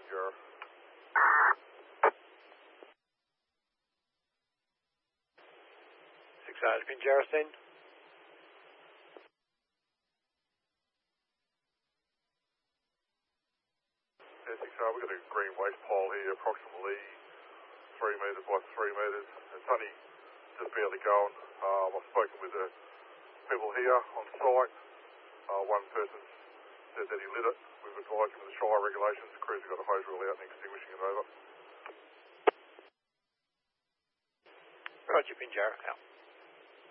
Pinjarra. 6 hours, Pinjarra, send. Yeah, 6 hours, we've got a green waste pile here, approximately 3 metres by 3 metres. It's only just barely going. I've spoken with the people here on site. One person said that he lit it. We've advised him of the Shire regulations. The crews have got a hose reel out and extinguishing it over. Roger, Pinjarra, out.